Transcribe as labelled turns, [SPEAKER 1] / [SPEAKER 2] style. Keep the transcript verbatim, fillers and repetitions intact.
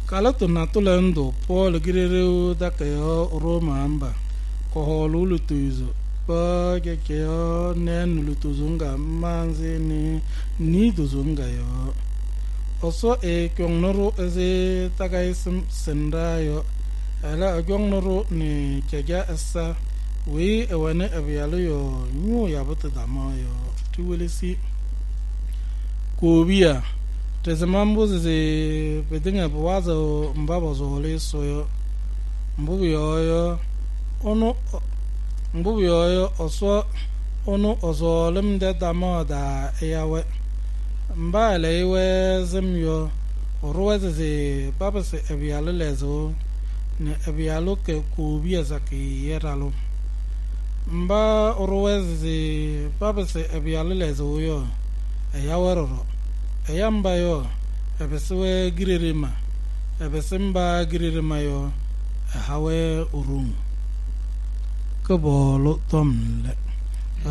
[SPEAKER 1] Kalato natulendo Paul girereu da kayo Roma amba koholu lutuzo pa kekeo nen lutuzunga manzi ni ni duzunga yo oso e kyongnoro eze tagaisim sendayo ala kyongnoro ni kega essa we ewane abiyalu yo nyu yabuta damo yo tiwelisi kobia tezamambo ze bedinga bwazo mbabo zole soyo mbubu yoyo ono mbubu yoyo oso ono ozolem de damo da yawe mbale iwe zimyo orweze ze baba se abiyalu lezo ne abiyalu ke kobia zaki yeralo mba orweze baba se abiyalu lezo yo ayawaroro ayamba yo ebeswe giririma ebesimba giririma yo hawe urung kabolo tomle